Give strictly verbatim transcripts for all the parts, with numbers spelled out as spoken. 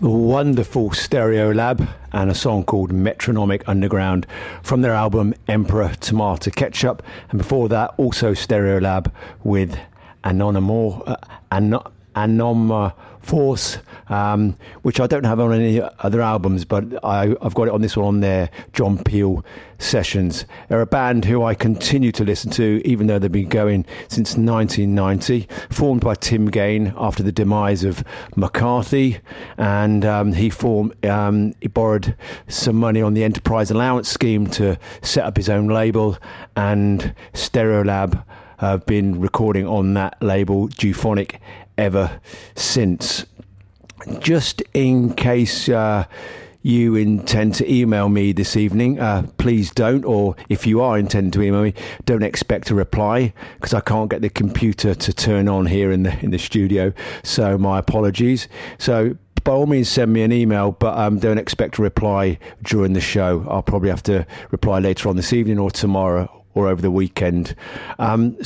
wonderful Stereolab and a song called Metronomic Underground from their album Emperor Tomato Ketchup. And before that, also Stereolab with Anonymous, uh, An- Anomorphose, um, which I don't have on any other albums, but I, I've got it on this one on their John Peel sessions. They're a band who I continue to listen to, even though they've been going since nineteen ninety, formed by Tim Gain after the demise of McCarthy, and um, he formed, um, he borrowed some money on the Enterprise Allowance Scheme to set up his own label, and Stereolab have been recording on that label, Euphonic, ever since. Just in case uh, you intend to email me this evening, uh, please don't, or if you are intending to email me, don't expect a reply, because I can't get the computer to turn on here in the in the studio, so my apologies. So by all means send me an email, but um, don't expect a reply during the show. I'll probably have to reply later on this evening or tomorrow or over the weekend. Um,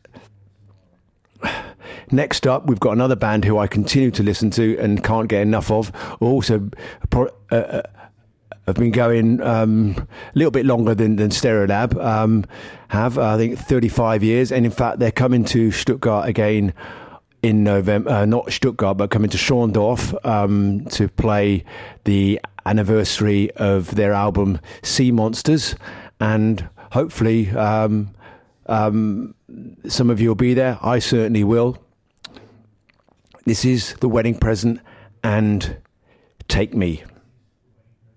Next up, we've got another band who I continue to listen to and can't get enough of. Also, uh, uh, have been going um, a little bit longer than, than Stereolab um, have, uh, I think thirty-five years. And in fact, they're coming to Stuttgart again in November, uh, not Stuttgart, but coming to Schorndorf um, to play the anniversary of their album Sea Monsters. And hopefully um, um, some of you will be there. I certainly will. This is The Wedding Present and Take Me.